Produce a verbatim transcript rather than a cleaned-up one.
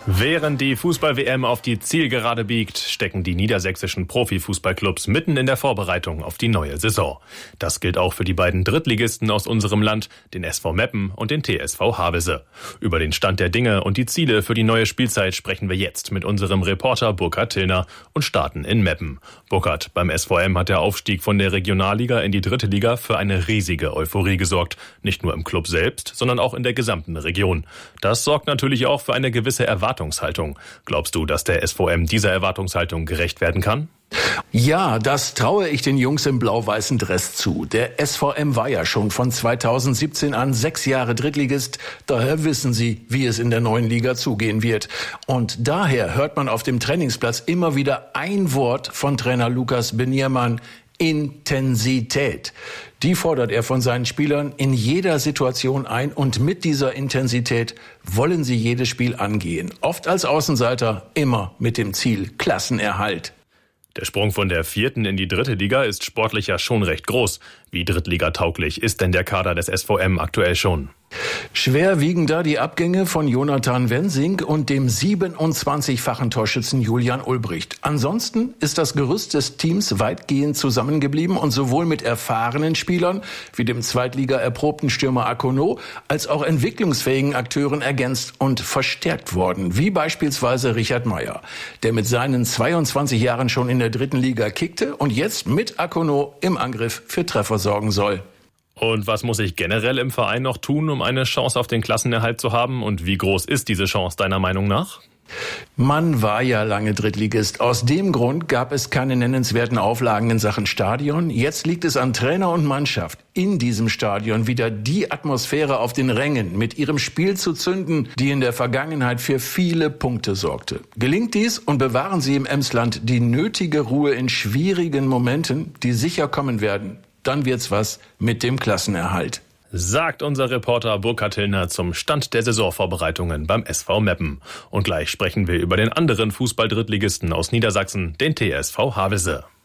Während die Fußball-W M auf die Zielgerade biegt, stecken die niedersächsischen Profifußballclubs mitten in der Vorbereitung auf die neue Saison. Das gilt auch für die beiden Drittligisten aus unserem Land, den S V Meppen und den T S V Havelse. Über den Stand der Dinge und die Ziele für die neue Spielzeit sprechen wir jetzt mit unserem Reporter Burkhard Tillner und starten in Meppen. Burkhard, beim S V M hat der Aufstieg von der Regionalliga in die dritte Liga für eine riesige Euphorie gesorgt. Nicht nur im Club selbst, sondern auch in der gesamten Region. Das sorgt natürlich auch für eine gewisse Erwartungshaltung. Glaubst du, dass der S V M dieser Erwartungshaltung gerecht werden kann? Ja, das traue ich den Jungs im blau-weißen Dress zu. Der S V M war ja schon von zweitausendsiebzehn an sechs Jahre Drittligist. Daher wissen sie, wie es in der neuen Liga zugehen wird. Und daher hört man auf dem Trainingsplatz immer wieder ein Wort von Trainer Lukas Beniermann: Intensität. Die fordert er von seinen Spielern in jeder Situation ein, und mit dieser Intensität wollen sie jedes Spiel angehen. Oft als Außenseiter, immer mit dem Ziel Klassenerhalt. Der Sprung von der vierten in die dritte Liga ist sportlich ja schon recht groß. Wie drittligatauglich ist denn der Kader des S V M aktuell schon? Schwerwiegender die Abgänge von Jonathan Wensing und dem siebenundzwanzigfachen Torschützen Julian Ulbricht. Ansonsten ist das Gerüst des Teams weitgehend zusammengeblieben und sowohl mit erfahrenen Spielern wie dem Zweitliga-erprobten Stürmer Akono als auch entwicklungsfähigen Akteuren ergänzt und verstärkt worden, wie beispielsweise Richard Meyer, der mit seinen zweiundzwanzig Jahren schon in der dritten Liga kickte und jetzt mit Akono im Angriff für Treffer sorgen soll. Und was muss ich generell im Verein noch tun, um eine Chance auf den Klassenerhalt zu haben? Und wie groß ist diese Chance deiner Meinung nach? Man war ja lange Drittligist. Aus dem Grund gab es keine nennenswerten Auflagen in Sachen Stadion. Jetzt liegt es an Trainer und Mannschaft, in diesem Stadion wieder die Atmosphäre auf den Rängen mit ihrem Spiel zu zünden, die in der Vergangenheit für viele Punkte sorgte. Gelingt dies und bewahren sie im Emsland die nötige Ruhe in schwierigen Momenten, die sicher kommen werden, dann wird's was mit dem Klassenerhalt. Sagt unser Reporter Burkhard Tillner zum Stand der Saisonvorbereitungen beim S V Meppen. Und gleich sprechen wir über den anderen Fußball-Drittligisten aus Niedersachsen, den T S V Havelse.